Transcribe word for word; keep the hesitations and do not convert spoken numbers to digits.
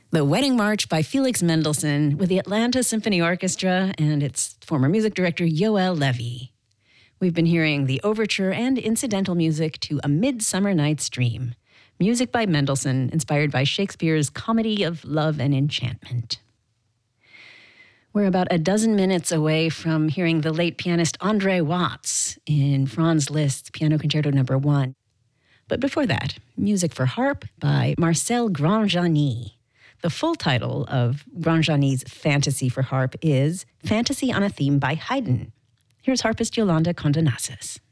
The Wedding March by Felix Mendelssohn with the Atlanta Symphony Orchestra and its former music director Yoel Levy. We've been hearing the overture and incidental music to A Midsummer Night's Dream, music by Mendelssohn inspired by Shakespeare's Comedy of Love and Enchantment. We're about a dozen minutes away from hearing the late pianist Andre Watts in Franz Liszt's Piano Concerto Number One. But before that, music for harp by Marcel Grandjani. The full title of Grandjani's fantasy for harp is Fantasy on a Theme by Haydn. Here's harpist Yolanda Condonasis.